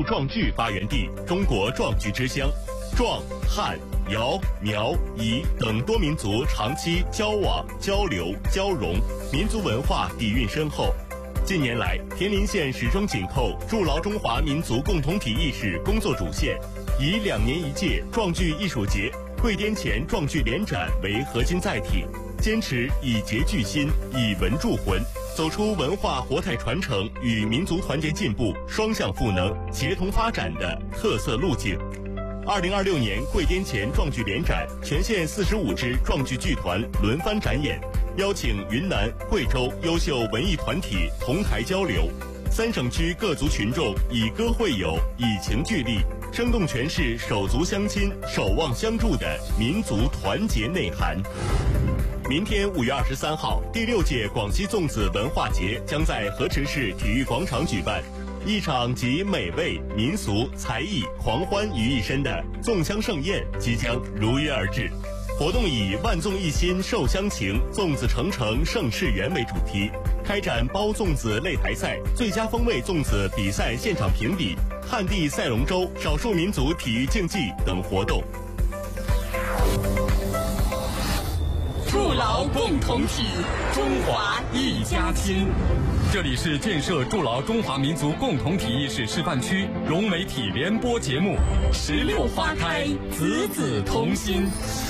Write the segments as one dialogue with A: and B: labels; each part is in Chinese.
A: 物壮剧发源地，中国壮剧之乡。壮、汉、瑶、苗、彝等多民族长期交往、交流、交融，民族文化底蕴深厚。近年来，田林县始终紧扣筑牢中华民族共同体意识工作主线，以2年一届壮剧艺术节、跪滇黔壮剧联展为核心载体，坚持以节聚心、以文铸魂，走出文化活态传承与民族团结进步双向赋能、协同发展的特色路径。2026年跪滇黔壮剧联展，全县45支壮剧剧团轮番展演，邀请云南、贵州优秀文艺团体同台交流，3省区各族群众以歌会友、以情聚力，生动诠释手足相亲、守望相助的民族团结内涵。明天5月23号，第6届广西粽子文化节将在河池市体育广场举办。一场集美味、民俗、才艺、狂欢于一身的粽香盛宴即将如约而至。活动以万粽一心寿乡情，粽子成城盛世园为主题，开展包粽子擂台赛、最佳风味粽子比赛现场评比、旱地赛龙舟、少数民族体育竞技等活动。
B: 筑牢共同体，中华一家亲。
C: 这里是建设筑牢中华民族共同体意识示范区融媒体联播节目
B: 16花开，子子同心。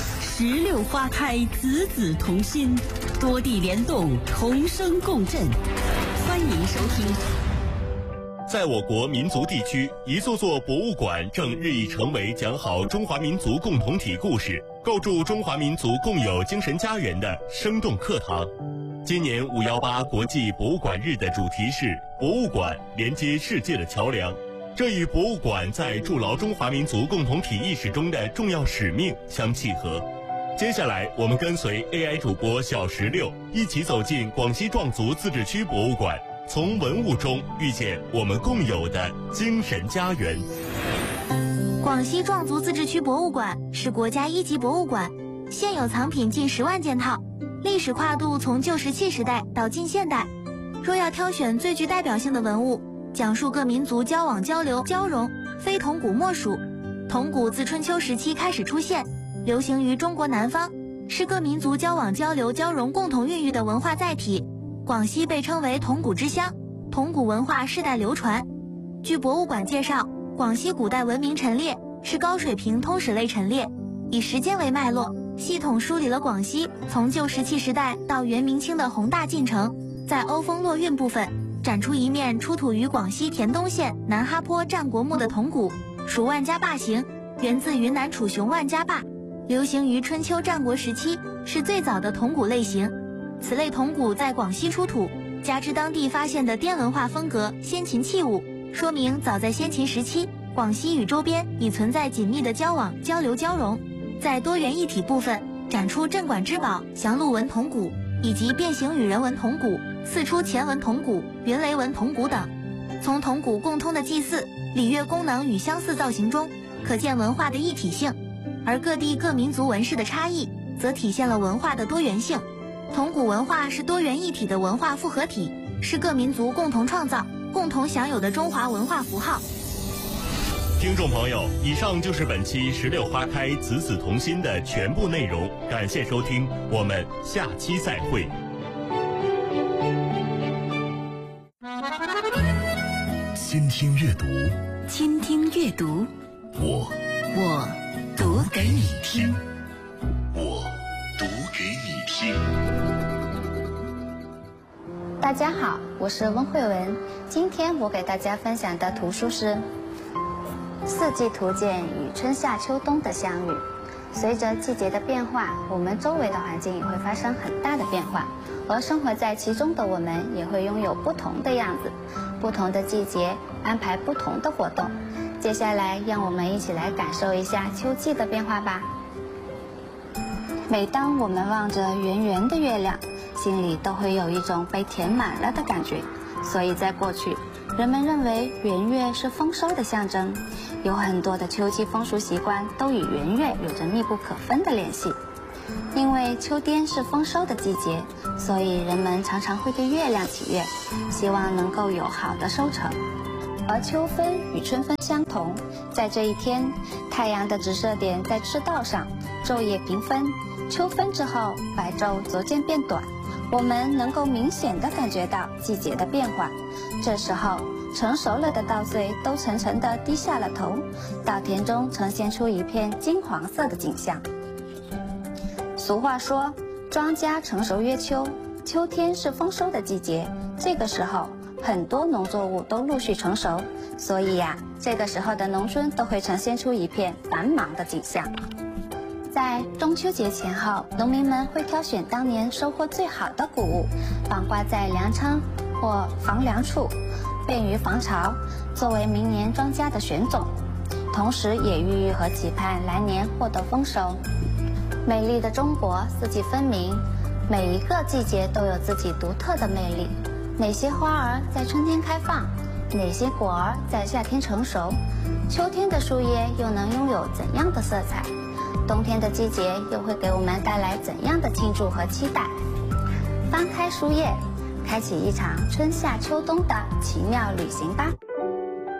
D: 16花开，子子同心，多地联动，同声共振。欢迎收听。
A: 在我国民族地区，一座座博物馆正日益成为讲好中华民族共同体故事、构筑中华民族共有精神家园的生动课堂。今年518国际博物馆日的主题是博物馆连接世界的桥梁，这与博物馆在筑牢中华民族共同体意识中的重要使命相契合。接下来，我们跟随 AI 主播小16一起走进广西壮族自治区博物馆，从文物中遇见我们共有的精神家园。
E: 广西壮族自治区博物馆是国家1级博物馆，现有藏品近10万件套，历史跨度从旧石器时代到近现代。若要挑选最具代表性的文物，讲述各民族交往、交流、交融，非铜鼓莫属。铜鼓自春秋时期开始出现，流行于中国南方，是各民族交往、交流、交融共同孕育的文化载体。广西被称为铜鼓之乡，铜鼓文化世代流传。据博物馆介绍，广西古代文明陈列是高水平通史类陈列，以时间为脉络，系统梳理了广西从旧石器时代到元明清的宏大进程。在欧风落运部分，展出一面出土于广西田东县南哈坡战国墓的铜鼓，属万家坝形，源自云南楚雄万家坝，流行于春秋战国时期，是最早的铜鼓类型。此类铜鼓在广西出土，加之当地发现的滇文化风格、先秦器物，说明早在先秦时期，广西与周边已存在紧密的交往、交流、交融。在多元一体部分，展出镇馆之宝祥鹿纹铜鼓，以及变形羽人纹铜鼓、四出前纹铜鼓、云雷纹铜鼓等。从铜鼓共通的祭祀、礼乐功能与相似造型中，可见文化的一体性；而各地各民族纹饰的差异，则体现了文化的多元性。铜鼓文化是多元一体的文化复合体，是各民族共同创造、共同享有的中华文化符号。
A: 听众朋友，以上就是本期16花开子子同心的全部内容，感谢收听，我们下期再会。
F: 倾听阅读，
D: 倾听阅读，
F: 我
D: 读给你听，
F: 我读给你听。
G: 大家好，我是温慧文。今天我给大家分享的图书是四季图鉴与春夏秋冬的相遇。随着季节的变化，我们周围的环境也会发生很大的变化，而生活在其中的我们也会拥有不同的样子，不同的季节安排不同的活动。接下来让我们一起来感受一下秋季的变化吧。每当我们望着圆圆的月亮，心里都会有一种被填满了的感觉。所以在过去，人们认为圆月是丰收的象征，有很多的秋季风俗习惯都与圆月有着密不可分的联系。因为秋天是丰收的季节，所以人们常常会对月亮祈愿，希望能够有好的收成。 而秋分与春分相同，在这一天，太阳的直射点在赤道上，昼夜平分。秋分之后，白昼逐渐变短，我们能够明显地感觉到季节的变化。这时候，成熟了的稻穗都沉沉地低下了头，稻田中呈现出一片金黄色的景象。俗话说，庄稼成熟曰秋，秋天是丰收的季节，这个时候很多农作物都陆续成熟，所以这个时候的农村都会呈现出一片繁忙的景象。在中秋节前后，农民们会挑选当年收获最好的谷物，绑挂在粮仓或房梁处，便于防潮，作为明年庄稼的选种，同时也寓意和期盼来年获得丰收。美丽的中国四季分明，每一个季节都有自己独特的魅力。哪些花儿在春天开放，哪些果儿在夏天成熟，秋天的树叶又能拥有怎样的色彩，冬天的季节又会给我们带来怎样的庆祝和期待。翻开书页，开启一场春夏秋冬的奇妙旅行吧。